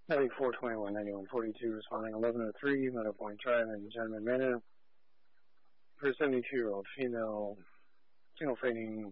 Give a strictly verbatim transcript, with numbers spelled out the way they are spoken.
Heading four twenty-one, ninety-one forty-two, responding eleven oh three, Meadow Point Drive in Gentleman Manor. For a seventy-two-year-old female, single fading